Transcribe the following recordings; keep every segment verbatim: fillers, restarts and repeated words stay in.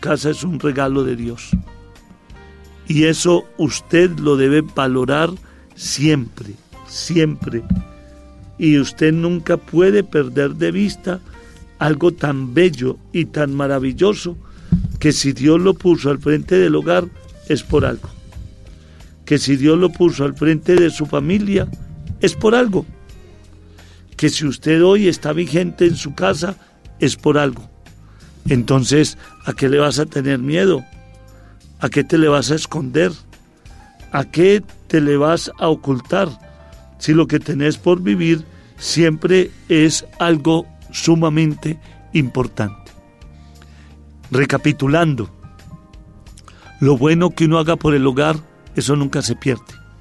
casa es un regalo de Dios. Y eso usted lo debe valorar siempre, siempre. Y usted nunca puede perder de vista algo tan bello y tan maravilloso, que si Dios lo puso al frente del hogar es por algo. Que si Dios lo puso al frente de su familia es por algo. Que si usted hoy está vigente en su casa es por algo. Entonces, ¿a qué le vas a tener miedo? ¿A qué te le vas a esconder? ¿A qué te le vas a ocultar? Si lo que tenés por vivir siempre es algo sumamente importante. Recapitulando, lo bueno que uno haga por el hogar, eso nunca se pierde.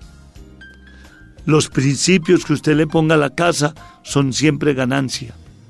Los principios que usted le ponga a la casa son siempre ganancia.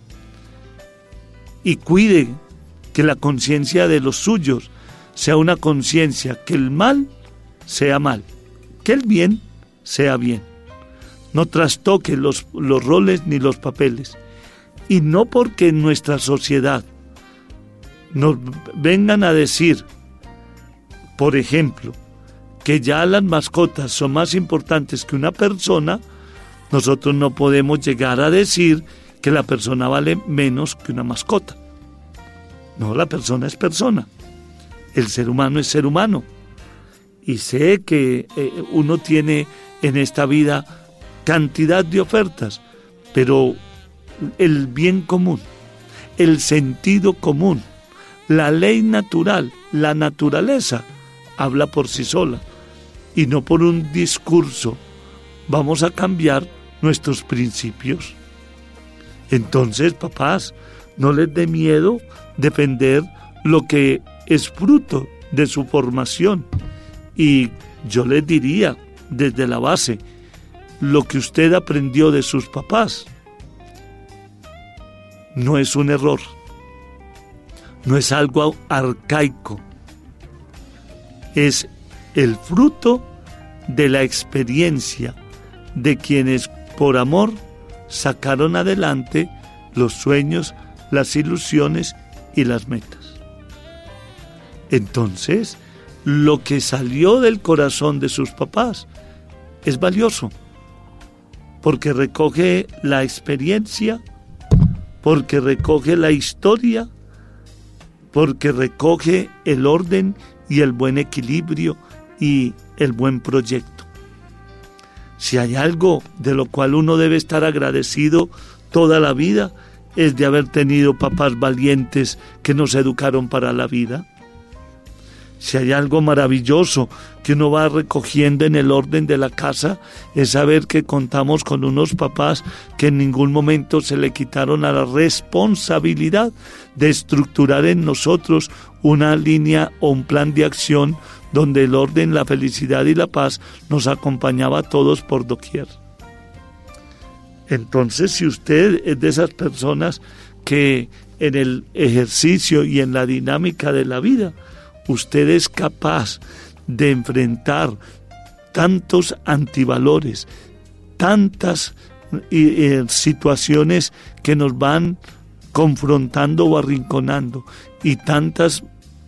Y cuide que la conciencia de los suyos sea una conciencia que el mal sea mal, que el bien sea bien. No trastoque los, los roles ni los papeles. Y no porque en nuestra sociedad nos vengan a decir, por ejemplo, que ya las mascotas son más importantes que una persona, nosotros no podemos llegar a decir que la persona vale menos que una mascota. No, la persona es persona. El ser humano es ser humano. Y sé que eh, uno tiene en esta vida cantidad de ofertas, pero el bien común, el sentido común, la ley natural, la naturaleza, habla por sí sola. Y no por un discurso vamos a cambiar nuestros principios. Entonces, papás, no les dé miedo defender lo que es fruto de su formación. Y yo les diría, desde la base, lo que usted aprendió de sus papás no es un error, no es algo arcaico, es el fruto de la experiencia de quienes por amor sacaron adelante los sueños, las ilusiones y las metas. Entonces, lo que salió del corazón de sus papás es valioso, porque recoge la experiencia, porque recoge la historia, porque recoge el orden y el buen equilibrio y el buen proyecto. Si hay algo de lo cual uno debe estar agradecido toda la vida, es de haber tenido papás valientes que nos educaron para la vida. Si hay algo maravilloso que uno va recogiendo en el orden de la casa, es saber que contamos con unos papás que en ningún momento se le quitaron a la responsabilidad de estructurar en nosotros una línea o un plan de acción donde el orden, la felicidad y la paz nos acompañaba a todos por doquier. Entonces, si usted es de esas personas que en el ejercicio y en la dinámica de la vida, usted es capaz de enfrentar tantos antivalores, tantas eh, situaciones que nos van confrontando o arrinconando, y tantas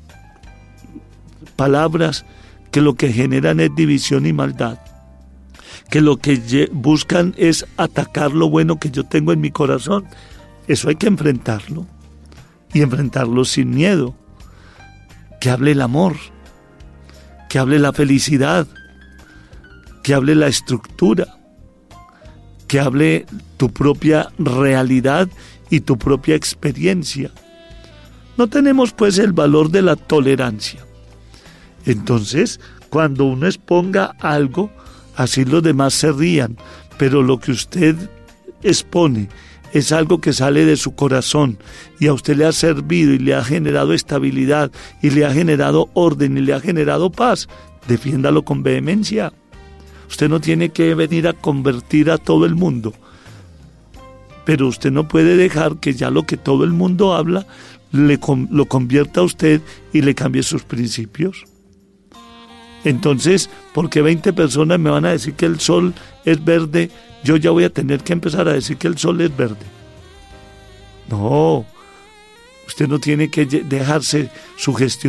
palabras que lo que generan es división y maldad, que lo que buscan es atacar lo bueno que yo tengo en mi corazón. Eso hay que enfrentarlo, y enfrentarlo sin miedo. Que hable el amor, que hable la felicidad, que hable la estructura, que hable tu propia realidad y tu propia experiencia. No tenemos pues el valor de la tolerancia. Entonces, cuando uno exponga algo, así los demás se rían, pero lo que usted expone es algo que sale de su corazón y a usted le ha servido y le ha generado estabilidad y le ha generado orden y le ha generado paz, defiéndalo con vehemencia. Usted no tiene que venir a convertir a todo el mundo, pero usted no puede dejar que ya lo que todo el mundo habla le, lo convierta a usted y le cambie sus principios. Entonces, porque veinte personas me van a decir que el sol es verde, yo ya voy a tener que empezar a decir que el sol es verde. No, usted no tiene que dejarse sugestionar